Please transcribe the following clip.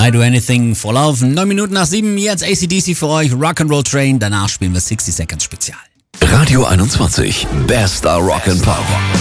I Do Anything for Love. 9 Minuten nach 7, jetzt AC/DC für euch, Rock'n'Roll Train. Danach spielen wir 60 Seconds Spezial. Radio 21, bester Rock'n'Pop.